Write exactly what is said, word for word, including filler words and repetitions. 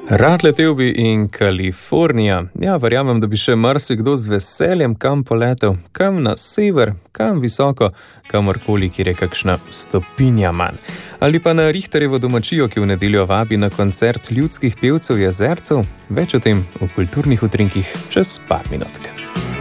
Rad letel bi in Kalifornija. Ja, verjamem, da bi še marsikdo z veseljem kam poletel. Kam na sever, kam visoko, kamorkoli, kjer je kakšna stopinja manj. Ali pa na Richterjevo domačijo, ki v nedeljo vabi na koncert ljudskih pevcev Jezercev. Več o tem v kulturnih utrinkih čez par minutk.